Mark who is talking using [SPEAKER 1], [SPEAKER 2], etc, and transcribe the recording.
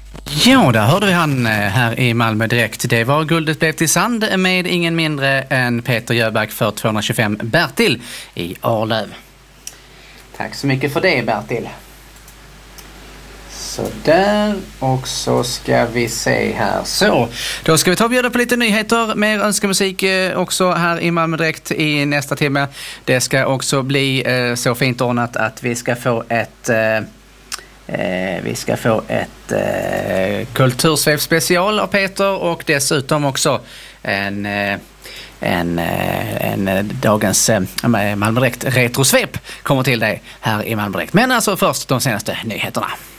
[SPEAKER 1] Ja, där hörde vi han här i Malmö direkt. Det var Guldet blev till sand med ingen mindre än Peter Jöback för 225 Bertil i Arlöv. Tack så mycket för det, Bertil. Så där, och så ska vi se här. Så, då ska vi ta och bjuda på lite nyheter, mer önskemusik också här i Malmö direkt i nästa timme. Det ska också bli så fint ordnat att vi ska få ett kultursvep special av Peter, och dessutom också en dagens Malmö direkt retrosvep kommer till dig här i Malmö direkt. Men alltså först de senaste nyheterna.